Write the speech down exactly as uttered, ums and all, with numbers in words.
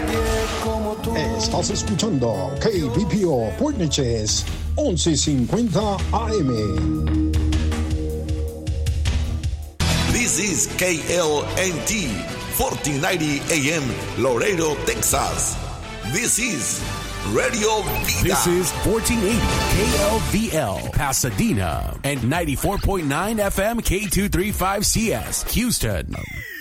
Estás escuchando K B P O Port Neches once cincuenta A M. This is K L N T fourteen ninety A M Laredo, Texas. This is Radio Vida. This is fourteen eighty K L V L Pasadena and ninety-four point nine F M K two thirty-five C S Houston.